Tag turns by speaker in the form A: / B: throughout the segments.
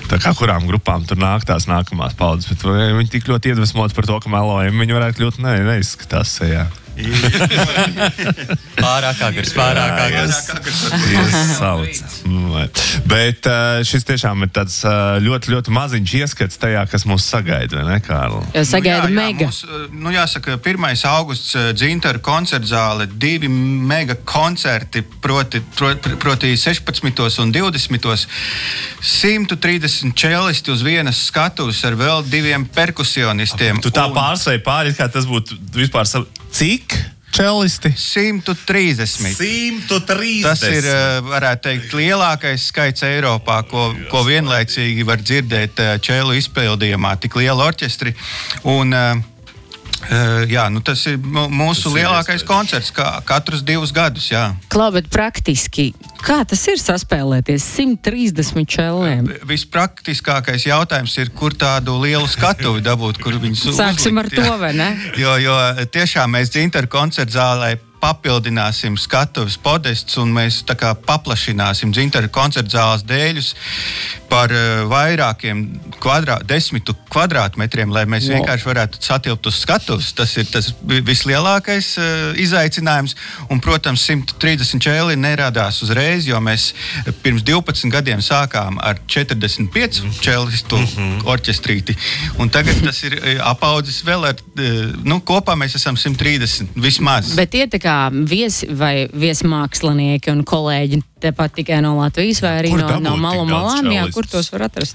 A: Tā kā kurām grupām tur nāk tās nākamās paudzes, bet viņi tik ļoti iedvesmoti par to, ka melojumi viņi varētu ļoti neizskatās sejā.
B: Pārāk agrs.
A: Bet šis tiešām ir tāds ļoti, ļoti maziņš ieskats tajā, kas mūs sagaida, vai ne, Kārli?
C: Sagaida mega.
D: Jāsaka, 1. augusts Dzintaru koncertzāle, 2 mega koncerti, proti 16. un 20. 130 čelisti uz vienas skatuves ar vēl 2 perkusionistiem.
A: Tu tā pārsvēji pāri, kā tas būtu vispār cik čelisti?
D: 130.
A: 130.
D: Tas ir, varētu teikt, lielākais skaits Eiropā, ko vienlaicīgi var dzirdēt čelu izpildījumā, tik liela orķestri. Un, tas ir mūsu lielākais koncerts, katrus 2 gadus, jā.
C: Klau, bet praktiski, kā tas ir saspēlēties 130 čelliem?
D: Vispraktiskākais jautājums ir, kur tādu lielu skatuvi dabūt, kur viņus uzlikt.
C: Sāksim ar to, vai ne?
D: Jo tiešām mēs Dzintaru koncertzālē papildināsim skatuves podests un mēs tā kā paplašināsim Dzintaru koncertzāles dēļus par vairākiem 10 kvadrātmetriem, lai mēs vienkārši varētu satilpt uz skatuves. Tas ir tas vislielākais izaicinājums. Un, protams, 130 čēli nerādās uzreiz, jo mēs pirms 12 gadiem sākām ar 45 čēlistu orķestrīti. Un tagad tas ir apaudzis vēl ar, kopā mēs esam 130 vismaz.
C: Bet tie tā kā viesmākslinieki un kolēģi tepat tikai no Latvijas vai arī no malu malām, kur tos var atrast?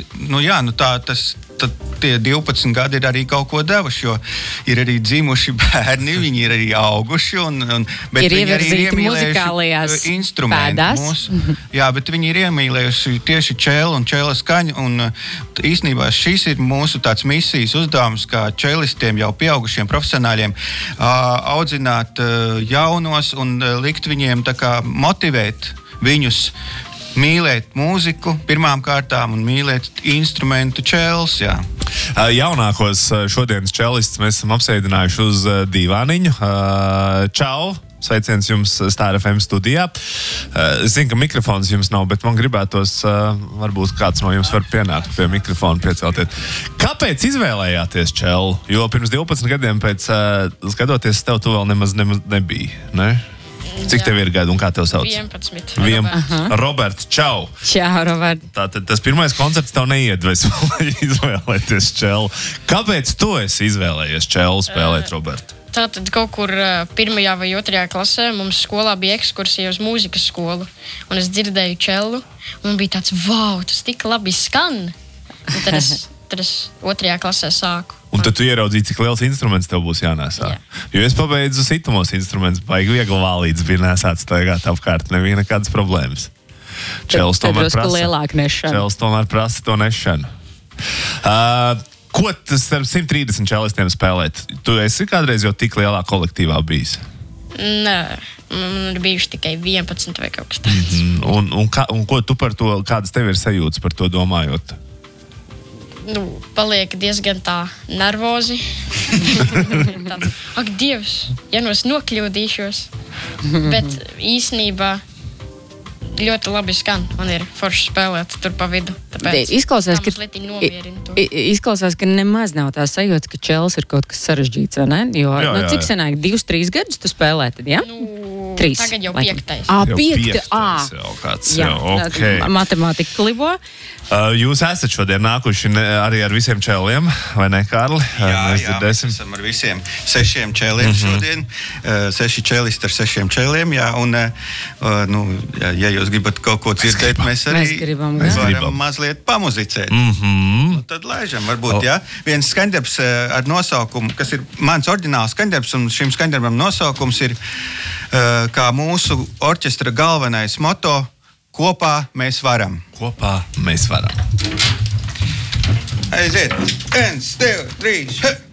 C: Tie 12 gadi ir arī kaut ko devuši, jo ir arī dzimuši bērni, viņi ir arī auguši, bet ir
D: viņi arī ir
C: iemīlējuši
D: instrumentus. Jā, bet viņi ir iemīlējuši tieši čēlu un čēla skaņu, un īstenībā šis ir mūsu tāds misijas uzdevums, kā čēlistiem jau pieaugušiem profesionāļiem, audzināt jaunos un likt viņiem tā kā motivēt viņus mīlēt mūziku pirmām kārtām un mīlēt instrumentu čēls, jā.
A: Jaunākos šodienas čēlistus mēs esam apsēdinājuši uz dīvāniņu. Čau! Sveiciens jums Star FM studijā. Es zinu, ka mikrofons jums nav, bet man gribētos, varbūt kāds no jums var pienākt pie mikrofona, pieceltiet. Kāpēc izvēlējāties čelu? Jo pirms 12 gadiem pēc skatoties tev tu vēl nemaz nebija, ne? Cik tev ir gadi un kā tev sauc?
E: 11.
A: Roberts, čau!
C: Čau, Robert!
A: Tātad tas pirmais koncerts tev neiedvesmo izvēlēties čelu. Kāpēc tu esi izvēlējies čelu spēlēt, Robert?
E: Tātad kaut kur 1. vai 2. klasē mums skolā bija ekskursija uz mūzikas skolu. Un es dzirdēju čelu un bija tāds, vau, tas tik labi skan! Un tad es 2. klasē sāku.
A: Un tad tu ieraudzīji, cik liels instruments tev būs jānēsā.
E: Jā.
A: Jo es pabeidzu situmos instrumentus, baigi viegli vālīts bija nēsāts staigāt apkārt, nebija nekādas problēmas. Čels tomēr prasa to nešanu. Ko tas ar 130 čelistiem spēlēt? Tu esi kādreiz jau tik lielā kolektīvā bijis?
E: Nē, man ir bijuši tikai 11 vai kaut kas tāds.
A: Un ko tu par to, kādas tev ir sajūtas par to domājot?
E: Paliek diezgan tā nervozi. Tāds, ak, Dievs, ja es nokļūdīšos. Bet īsnībā ļoti labi skan. Man ir forši spēlēt tur pa vidu. Tāpēc
C: izklausās, ka nemaz nav tā sajūta, ka čels ir kaut kas sarežģīts, vai ne? Jo, cik senāk, 2-3 gadus tu spēlē tad, ja? 3.
E: Tagad jau 5.
C: 5. Matemātika klibo.
A: Jūs esat šodien nākuši arī ar visiem čēliem, vai ne, Kārli?
D: Mēs esam ar visiem 6 čēliem šodien. 6 čēlisti ar 6 čēliem, jā. Un, ja jūs gribat kaut ko dzirdēt, mēs
C: gribam
D: mazliet pamuzicēt. Tad laižam, varbūt, jā. Viens skaņdarbs ar nosaukumu, kas ir mans oriģināls skaņdarbs, un šim skaņdarbam nosaukums ir kā mūsu orķestra galvenais moto: kopā mēs varam.
A: Kopā mēs varam.
D: Aiziet! 1, 2, 3,